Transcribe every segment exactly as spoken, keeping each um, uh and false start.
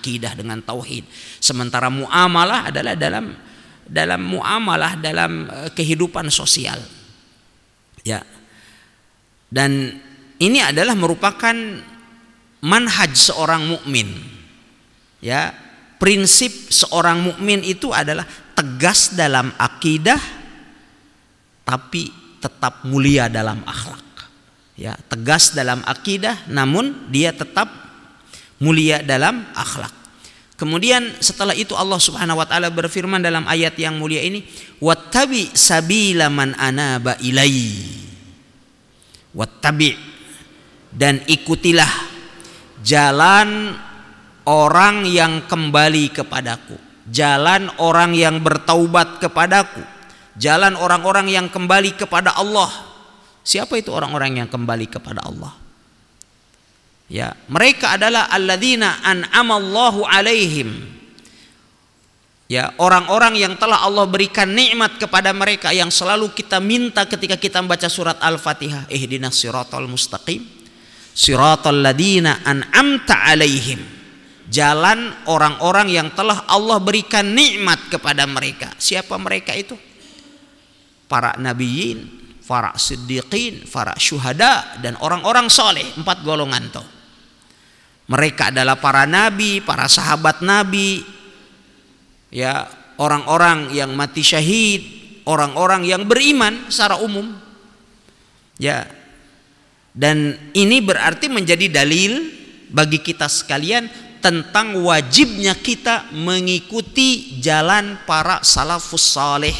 akidah, dengan tauhid. Sementara muamalah adalah dalam dalam muamalah, dalam uh, kehidupan sosial. Ya. Dan ini adalah merupakan manhaj seorang mukmin. Ya, prinsip seorang mukmin itu adalah tegas dalam akidah tapi tetap mulia dalam akhlak. Ya, tegas dalam akidah namun dia tetap mulia dalam akhlak. Kemudian setelah itu Allah Subhanahu wa taala berfirman dalam ayat yang mulia ini, wattabi sabila man anaba ilai. Wattabi, dan ikutilah jalan orang yang kembali kepadaku, jalan orang yang bertaubat kepadaku, jalan orang-orang yang kembali kepada Allah. Siapa itu orang-orang yang kembali kepada Allah? Ya, mereka adalah alladzina an'amallahu alaihim. Ya, orang-orang yang telah Allah berikan nikmat kepada mereka, yang selalu kita minta ketika kita membaca surat Al-Fatihah, ihdinas siratal mustaqim, siratal ladzina an'amta alaihim. Jalan orang-orang yang telah Allah berikan nikmat kepada mereka. Siapa mereka itu? Para nabiyin, para siddiqin, para syuhada, dan orang-orang soleh. Empat golongan tuh. Mereka adalah para nabi, para sahabat nabi, ya, orang-orang yang mati syahid, orang-orang yang beriman secara umum. Ya. Dan ini berarti menjadi dalil bagi kita sekalian tentang wajibnya kita mengikuti jalan para salafus saleh.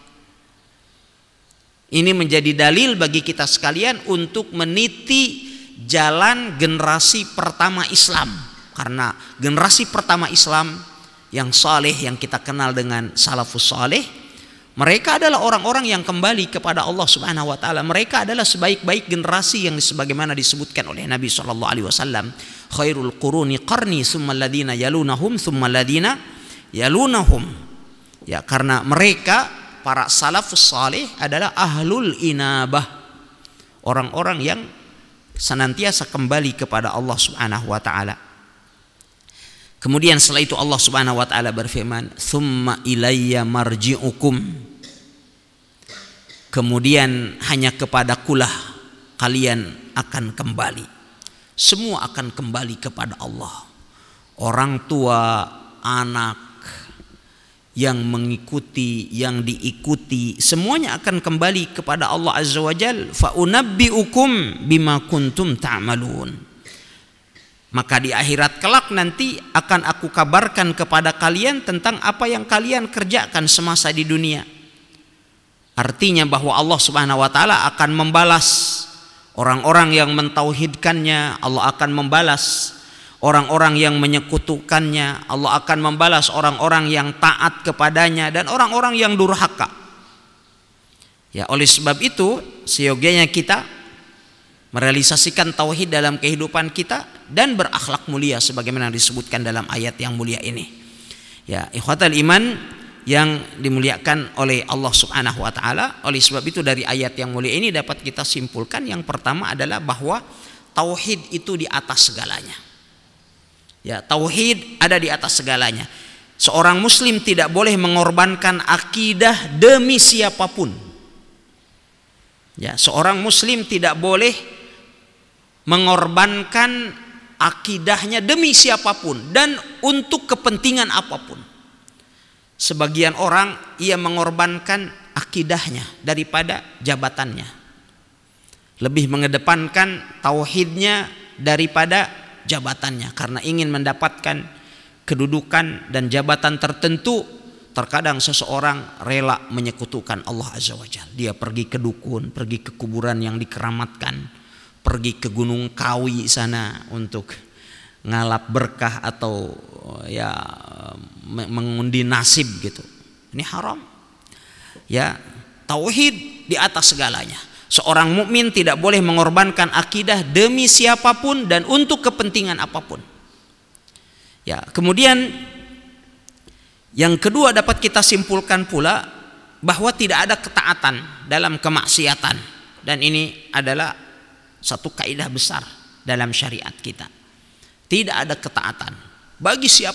Ini menjadi dalil bagi kita sekalian untuk meniti jalan generasi pertama Islam. Karena generasi pertama Islam yang saleh, yang kita kenal dengan salafus saleh, mereka adalah orang-orang yang kembali kepada Allah Subhanahu wa taala. Mereka adalah sebaik-baik generasi yang sebagaimana disebutkan oleh Nabi sallallahu alaihi wasallam, khairul quruni qarni tsumma alladziina yalunahum tsumma alladziina yalunahum. Ya, karena mereka para salafus saleh adalah ahlul inabah, orang-orang yang senantiasa kembali kepada Allah Subhanahu wa taala. Kemudian setelah itu Allah Subhanahu wa taala berfirman, "Tsumma ilayya marji'ukum." Kemudian hanya kepadakulah kalian akan kembali. Semua akan kembali kepada Allah. Orang tua, anak, yang mengikuti, yang diikuti, semuanya akan kembali kepada Allah Azza wa Jalla. Fa unabbiukum bima kuntum ta'malun. Maka di akhirat kelak nanti akan aku kabarkan kepada kalian tentang apa yang kalian kerjakan semasa di dunia. Artinya bahwa Allah Subhanahu wa taala akan membalas orang-orang yang mentauhidkannya, Allah akan membalas orang-orang yang menyekutukannya, Allah akan membalas orang-orang yang taat kepadanya dan orang-orang yang durhaka. Ya, oleh sebab itu seyogianya kita merealisasikan tauhid dalam kehidupan kita dan berakhlak mulia sebagaimana disebutkan dalam ayat yang mulia ini. Ya, ikhwatal iman yang dimuliakan oleh Allah Subhanahu wa taala. Oleh sebab itu dari ayat yang mulia ini dapat kita simpulkan yang pertama adalah bahwa tauhid itu di atas segalanya. Ya, tauhid ada di atas segalanya. Seorang muslim tidak boleh mengorbankan akidah demi siapapun. Ya, seorang muslim tidak boleh mengorbankan akidahnya demi siapapun dan untuk kepentingan apapun. Sebagian orang ia mengorbankan akidahnya daripada jabatannya. Lebih mengedepankan tauhidnya daripada jabatannya karena ingin mendapatkan kedudukan dan jabatan tertentu. Terkadang seseorang rela menyekutukan Allah Azza wa Jalla. Dia pergi ke dukun, pergi ke kuburan yang dikeramatkan, pergi ke Gunung Kawi sana untuk ngalap berkah atau ya mengundi nasib gitu. Ini haram. Ya, tauhid di atas segalanya. Seorang mukmin tidak boleh mengorbankan akidah demi siapapun dan untuk kepentingan apapun. Ya, kemudian yang kedua dapat kita simpulkan pula bahwa tidak ada ketaatan dalam kemaksiatan, dan ini adalah satu kaidah besar dalam syariat kita. Tidak ada ketaatan bagi siapa